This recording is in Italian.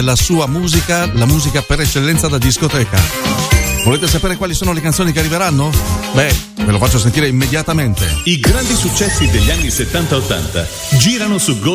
la sua musica, la musica per eccellenza da discoteca. Volete sapere quali sono le canzoni che arriveranno? Beh, ve lo faccio sentire immediatamente. I grandi successi degli anni 70-80 girano su